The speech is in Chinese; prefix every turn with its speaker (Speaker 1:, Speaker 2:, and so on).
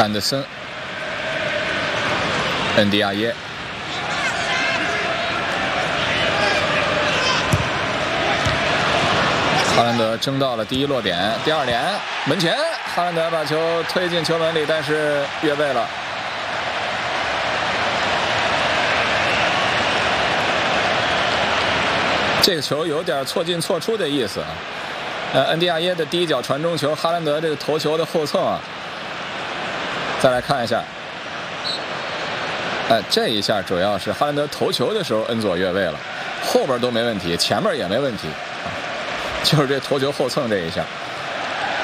Speaker 1: 安德森、恩迪亚耶。哈兰德争到了第一落点，第二点门前，哈兰德把球推进球门里，但是越位了。这个球有点错进错出的意思啊。恩迪亚耶的第一脚传中球，哈兰德这个头球的后蹭啊。再来看一下，这一下主要是哈兰德头球的时候恩佐越位了，后边都没问题，前面也没问题，就是这头球后蹭这一下。